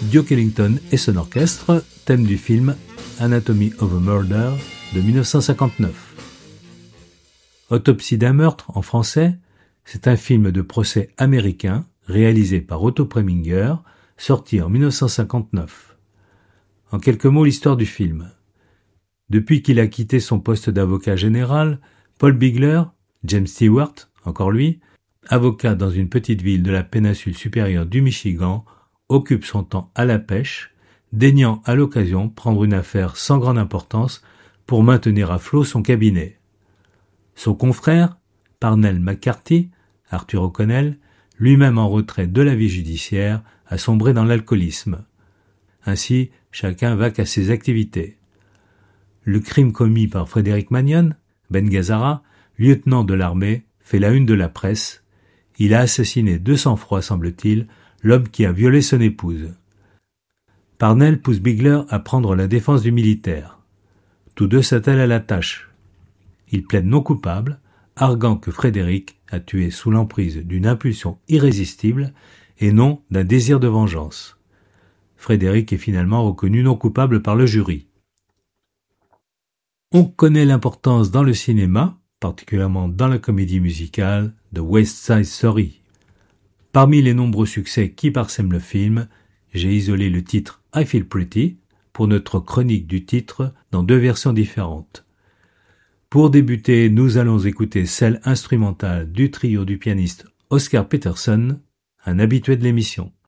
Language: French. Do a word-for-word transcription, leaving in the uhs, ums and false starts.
Duke Ellington et son orchestre, thème du film Anatomy of a Murder de mille neuf cent cinquante-neuf. Autopsie d'un meurtre, en français, c'est un film de procès américain réalisé par Otto Preminger, sorti en mille neuf cent cinquante-neuf. En quelques mots, l'histoire du film. Depuis qu'il a quitté son poste d'avocat général, Paul Bigler, James Stewart, encore lui, avocat dans une petite ville de la péninsule supérieure du Michigan, occupe son temps à la pêche, daignant à l'occasion prendre une affaire sans grande importance pour maintenir à flot son cabinet. Son confrère, Parnell McCarthy, Arthur O'Connell, lui-même en retrait de la vie judiciaire, a sombré dans l'alcoolisme. Ainsi, chacun vaque à ses activités. Le crime commis par Frédéric Magnon, Ben Gazzara, lieutenant de l'armée, fait la une de la presse. Il a assassiné de sang-froid, semble-t-il, l'homme qui a violé son épouse. Parnell pousse Bigler à prendre la défense du militaire. Tous deux s'attellent à la tâche. Il plaide non coupable, arguant que Frédéric a tué sous l'emprise d'une impulsion irrésistible et non d'un désir de vengeance. Frédéric est finalement reconnu non coupable par le jury. On connaît l'importance dans le cinéma, particulièrement dans la comédie musicale, de West Side Story. Parmi les nombreux succès qui parsèment le film, j'ai isolé le titre I Feel Pretty pour notre chronique du titre dans deux versions différentes. Pour débuter, nous allons écouter celle instrumentale du trio du pianiste Oscar Peterson, un habitué de l'émission.